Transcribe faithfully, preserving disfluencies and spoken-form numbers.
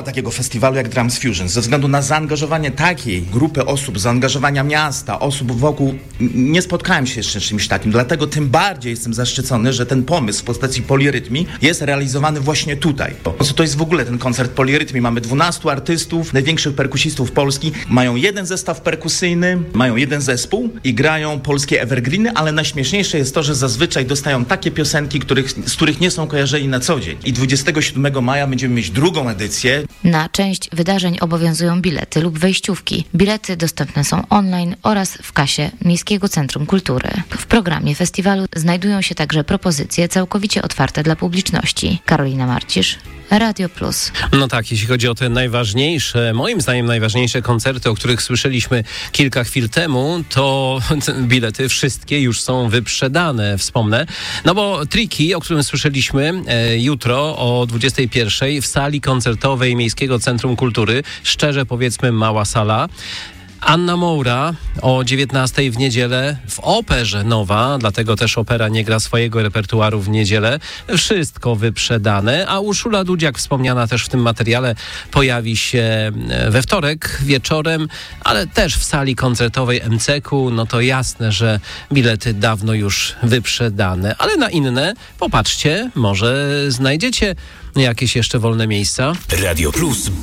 takiego festiwalu jak Drums Fusion, ze względu na zaangażowanie takiej grupy osób, zaangażowania miasta, osób wokół, nie spotkałem się jeszcze z czymś takim, dlatego tym bardziej jestem zaszczycony, że ten pomysł w postaci Polirytmii jest realizowany właśnie tutaj. To jest w ogóle ten koncert Polirytmii, mamy dwunastu artystów, największych perkusistów Polski, mają jeden zestaw perkusyjny, mają jeden zespół i grają polskie evergreeny, ale najśmieszniejsze jest to, że zazwyczaj dostają takie piosenki, których, z których nie są kojarzeni na co dzień. I dwudziestego siódmego maja będziemy mieć drugą edycję. Na część wydarzeń obowiązują bilety lub wejściówki. Bilety dostępne są online oraz w kasie Miejskiego Centrum Kultury. W programie festiwalu znajdują się także propozycje całkowicie otwarte dla publiczności. Karolina Marcisz, Radio Plus. No tak, jeśli chodzi o te najważniejsze, moim zdaniem najważniejsze koncerty, o których słyszeliśmy kilka chwil temu, to bilety wszystkie już są wyprzedane, wspomnę. No bo Tricky, o którym słyszeliśmy e, jutro o dwudziestej pierwszej w sali koncertowej Miejskiego Centrum Kultury, szczerze powiedzmy mała sala. Anna Moura o dziewiętnastej w niedzielę w Operze Nowa, dlatego też opera nie gra swojego repertuaru w niedzielę. Wszystko wyprzedane, a Urszula Dudziak, wspomniana też w tym materiale, pojawi się we wtorek wieczorem, ale też w sali koncertowej M C K u. No to jasne, że bilety dawno już wyprzedane, ale na inne, popatrzcie, może znajdziecie jakieś jeszcze wolne miejsca. Radio Plus.